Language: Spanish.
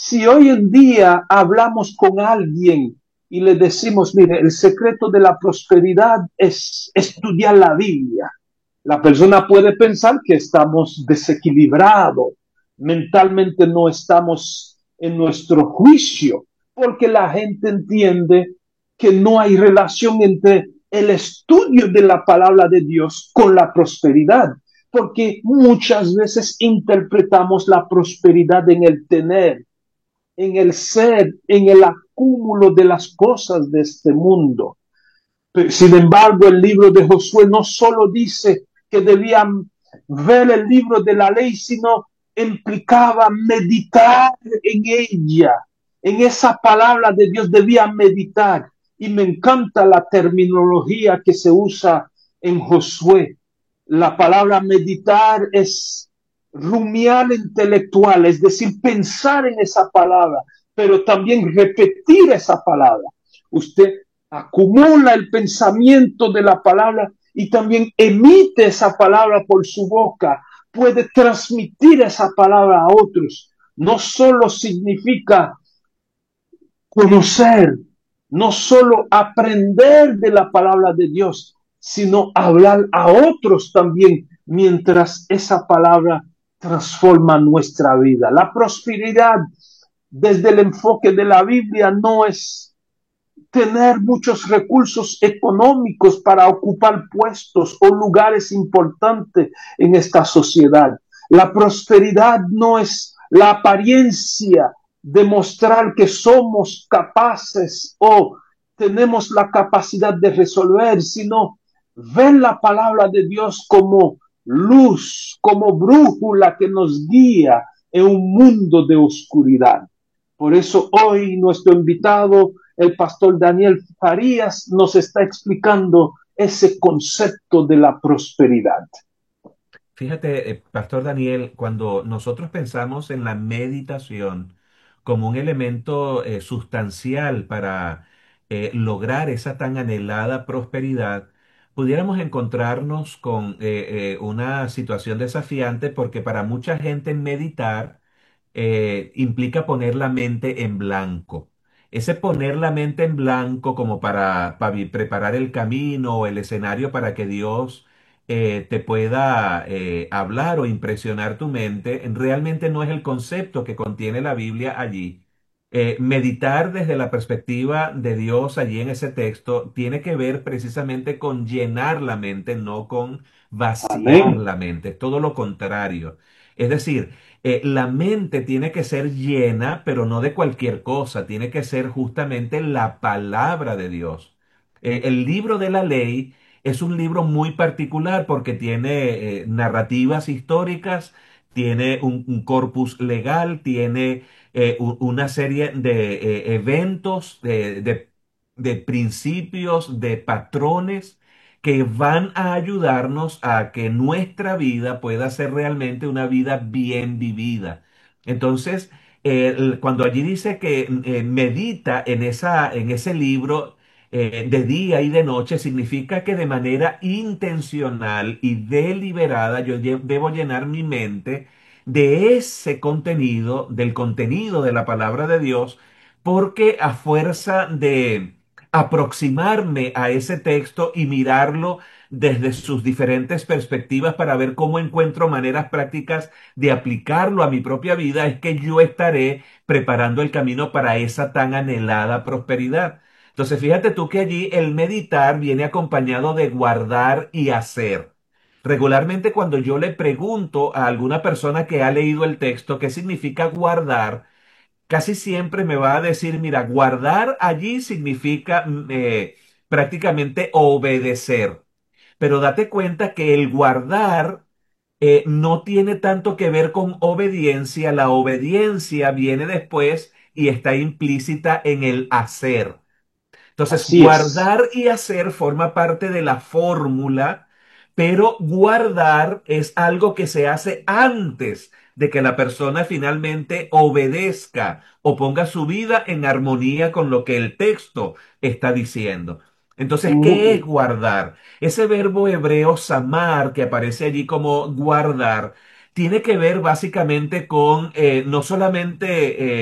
Si hoy en día hablamos con alguien y le decimos, mire, el secreto de la prosperidad es estudiar la Biblia, la persona puede pensar que estamos desequilibrados, mentalmente no estamos en nuestro juicio, porque la gente entiende que no hay relación entre el estudio de la palabra de Dios con la prosperidad, porque muchas veces interpretamos la prosperidad en el tener, en el ser, en el acúmulo de las cosas de este mundo. Sin embargo, el libro de Josué no solo dice que debían ver el libro de la ley, sino implicaba meditar en ella, en esa palabra de Dios debían meditar. Y me encanta la terminología que se usa en Josué. La palabra meditar es rumiar intelectual, es decir, pensar en esa palabra, pero también repetir esa palabra. Usted acumula el pensamiento de la palabra y también emite esa palabra por su boca, puede transmitir esa palabra a otros. No solo significa conocer, no solo aprender de la palabra de Dios, sino hablar a otros también mientras esa palabra transforma nuestra vida. La prosperidad desde el enfoque de la Biblia no es tener muchos recursos económicos para ocupar puestos o lugares importantes en esta sociedad. La prosperidad no es la apariencia de mostrar que somos capaces o tenemos la capacidad de resolver, sino ver la palabra de Dios como luz, como brújula que nos guía en un mundo de oscuridad. Por eso hoy nuestro invitado, el pastor Daniel Farías, nos está explicando ese concepto de la prosperidad. Fíjate, Pastor Daniel, cuando nosotros pensamos en la meditación como un elemento sustancial para lograr esa tan anhelada prosperidad, pudiéramos encontrarnos con una situación desafiante porque para mucha gente meditar implica poner la mente en blanco. Ese poner la mente en blanco como para preparar el camino o el escenario para que Dios te pueda hablar o impresionar tu mente, realmente no es el concepto que contiene la Biblia allí. Meditar desde la perspectiva de Dios allí en ese texto tiene que ver precisamente con llenar la mente, no con vaciar Amén. la mente, todo lo contrario. Es decir, la mente tiene que ser llena, pero no de cualquier cosa, tiene que ser justamente la palabra de Dios. El libro de la ley es un libro muy particular porque tiene narrativas históricas, tiene un corpus legal, tiene una serie de eventos, de principios, de patrones que van a ayudarnos a que nuestra vida pueda ser realmente una vida bien vivida. Entonces, cuando allí dice que medita en ese libro, de día y de noche, significa que de manera intencional y deliberada yo debo llenar mi mente de ese contenido, del contenido de la palabra de Dios, porque a fuerza de aproximarme a ese texto y mirarlo desde sus diferentes perspectivas para ver cómo encuentro maneras prácticas de aplicarlo a mi propia vida, es que yo estaré preparando el camino para esa tan anhelada prosperidad. Entonces, fíjate tú que allí el meditar viene acompañado de guardar y hacer. Regularmente cuando yo le pregunto a alguna persona que ha leído el texto qué significa guardar, casi siempre me va a decir, mira, guardar allí significa prácticamente obedecer. Pero date cuenta que el guardar no tiene tanto que ver con obediencia. La obediencia viene después y está implícita en el hacer. Entonces, Así es. guardar y hacer forma parte de la fórmula, pero guardar es algo que se hace antes de que la persona finalmente obedezca o ponga su vida en armonía con lo que el texto está diciendo. Entonces, ¿qué es guardar? Ese verbo hebreo samar que aparece allí como guardar tiene que ver básicamente con no solamente